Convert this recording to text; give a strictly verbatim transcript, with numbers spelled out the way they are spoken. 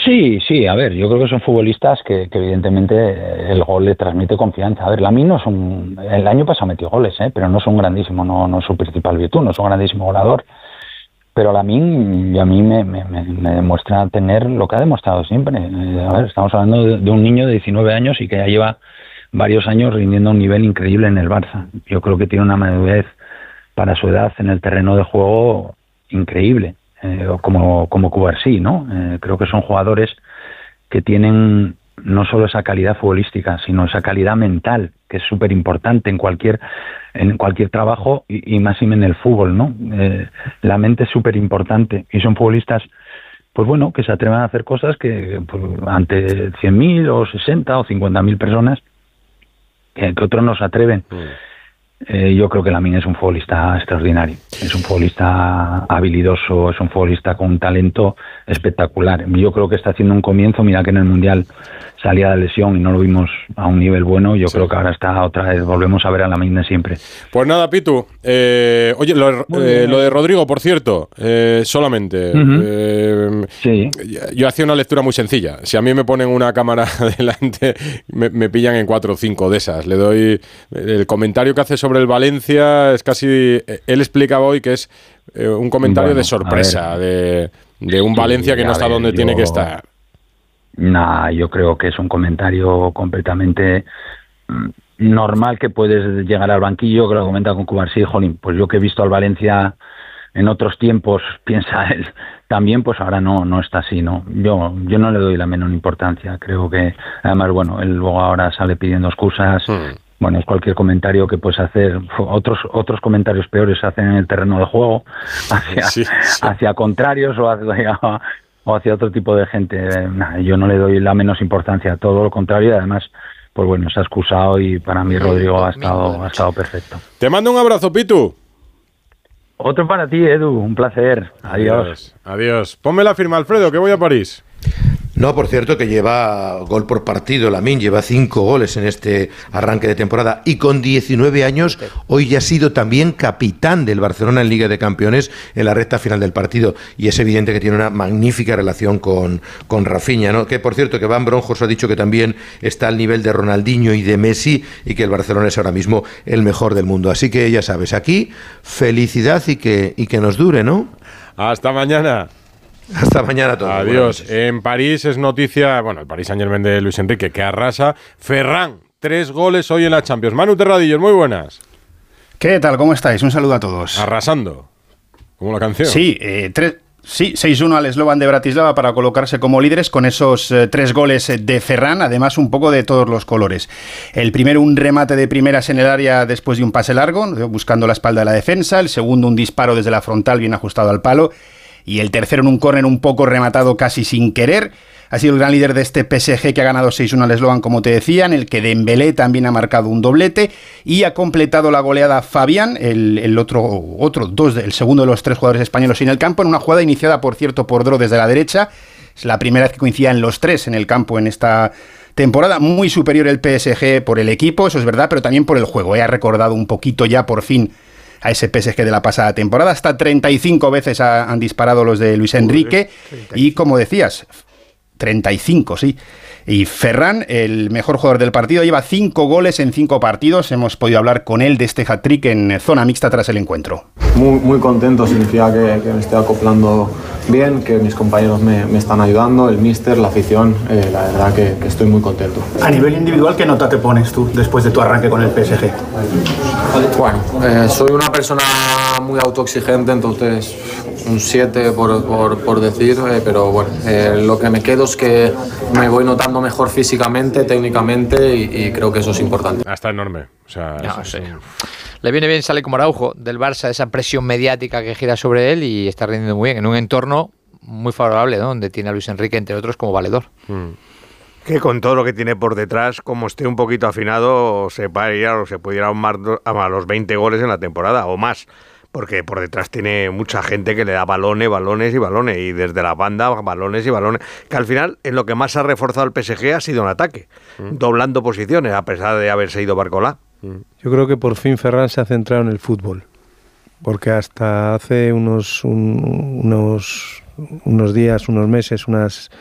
Sí, sí, a ver, yo creo que son futbolistas que, que evidentemente el gol le transmite confianza. A ver, Lamine no es un... El año pasado metió goles, ¿eh? Pero no es un grandísimo, no, no es su principal virtud, no es un grandísimo goleador. Pero Lamine a mí me, me, me demuestra tener lo que ha demostrado siempre. Eh, a ver, estamos hablando de, de un niño de diecinueve años y que ya lleva varios años rindiendo a un nivel increíble en el Barça. Yo creo que tiene una madurez para su edad en el terreno de juego increíble. Eh, como, como Cubarsí, ¿no? Eh, creo que son jugadores que tienen no solo esa calidad futbolística, sino esa calidad mental, que es súper importante en cualquier en cualquier trabajo y, y más en el fútbol, ¿no? Eh, la mente es súper importante y son futbolistas, pues bueno, que se atreven a hacer cosas que pues, ante cien mil o sesenta o cincuenta mil personas que, que otros no se atreven. Mm. Eh, yo creo que Lamine es un futbolista extraordinario, es un futbolista habilidoso, es un futbolista con un talento espectacular. Yo creo que está haciendo un comienzo, mira que en el Mundial salía de lesión y no lo vimos a un nivel bueno, yo sí. Creo que ahora está otra vez, volvemos a ver a Lamine siempre. Pues nada, Pitu, eh, oye, lo, eh, lo de Rodrigo, por cierto, eh, solamente, uh-huh. eh, sí. yo hacía una lectura muy sencilla, si a mí me ponen una cámara delante, me, me pillan en cuatro o cinco de esas, le doy el comentario que hace sobre el Valencia, es casi, él explicaba hoy que es eh, un comentario bueno, de sorpresa, de, de un sí, Valencia que no está ver, donde yo... tiene que estar. Nah, yo creo que es un comentario completamente normal, que puedes llegar al banquillo, que lo comenta con Cubarsí, jolín, pues yo que he visto al Valencia en otros tiempos, piensa él también, pues ahora no no está así, ¿no? Yo yo no le doy la menor importancia, creo que, además, bueno, él luego ahora sale pidiendo excusas, hmm. bueno, es cualquier comentario que puedes hacer, otros otros comentarios peores se hacen en el terreno de juego, hacia, sí, sí. hacia contrarios o hacia... o hacia otro tipo de gente. Nah, yo no le doy la menos importancia, todo lo contrario, y además, pues bueno, se ha excusado y para mí Rodrigo ha estado, ha estado perfecto. Te mando un abrazo, Pitu. Otro para ti, Edu, un placer. Adiós. Adiós. Adiós. Ponme la firma, Alfredo, que voy a París. No, por cierto, que lleva gol por partido, Lamine, lleva cinco goles en este arranque de temporada y con diecinueve años hoy ya ha sido también capitán del Barcelona en Liga de Campeones en la recta final del partido y es evidente que tiene una magnífica relación con, con Rafinha, ¿no? Que por cierto que Van Bronjos ha dicho que también está al nivel de Ronaldinho y de Messi y que el Barcelona es ahora mismo el mejor del mundo, así que ya sabes, aquí felicidad y que, y que nos dure, ¿no? Hasta mañana. Hasta mañana a todos. Adiós. En París es noticia, bueno, el Paris Saint-Germain de Luis Enrique, que arrasa. Ferran, tres goles hoy en la Champions. Manu Terradillos, muy buenas. ¿Qué tal? ¿Cómo estáis? Un saludo a todos. Arrasando, como la canción. Sí, eh, tres... Sí, seis uno al Slovan de Bratislava para colocarse como líderes con esos eh, tres goles de Ferran, además un poco de todos los colores. El primero, un remate de primeras en el área después de un pase largo, buscando la espalda de la defensa. El segundo, un disparo desde la frontal bien ajustado al palo. Y el tercero en un córner un poco rematado casi sin querer. Ha sido el gran líder de este P S G que ha ganado seis uno al Slovan, como te decía, en el que Dembélé también ha marcado un doblete y ha completado la goleada Fabián, el, el otro, otro dos, el segundo de los tres jugadores españoles en el campo, en una jugada iniciada, por cierto, por Dro desde la derecha. Es la primera vez que coincidían los tres en el campo en esta temporada. Muy superior el P S G por el equipo, eso es verdad, pero también por el juego. Ha recordado un poquito ya por fin a ese P S G de la pasada temporada. Hasta treinta y cinco veces ha, han disparado los de Luis Enrique. Y como decías, treinta y cinco, sí. Y Ferran, el mejor jugador del partido, lleva cinco goles en cinco partidos. Hemos podido hablar con él de este hat-trick en zona mixta tras el encuentro. Muy, muy contento, significa que, que me estoy acoplando bien, que mis compañeros me, me están ayudando, el míster, la afición, eh, la verdad que, que estoy muy contento. A nivel individual, ¿qué nota te pones tú después de tu arranque con el P S G? Bueno, eh, soy una persona muy autoexigente, entonces un siete por, por, por decir, eh, pero bueno, eh, lo que me quedo es que me voy notando mejor físicamente, técnicamente y, y creo que eso es importante. Está enorme. O sea, no, es, sí. Le viene bien, sale como Araujo del Barça, esa presión mediática que gira sobre él y está rindiendo muy bien en un entorno muy favorable, ¿no? Donde tiene a Luis Enrique, entre otros, como valedor. Mm. Que con todo lo que tiene por detrás, como esté un poquito afinado, se puede ir a, se puede ir a, un a los veinte goles en la temporada o más. Porque por detrás tiene mucha gente que le da balones, balones y balones, y desde la banda balones y balones, que al final en lo que más ha reforzado el P S G ha sido en ataque, mm. doblando posiciones, a pesar de haberse ido Barcola. Mm. Yo creo que por fin Ferran se ha centrado en el fútbol, porque hasta hace unos, un, unos, unos días, unos meses, unas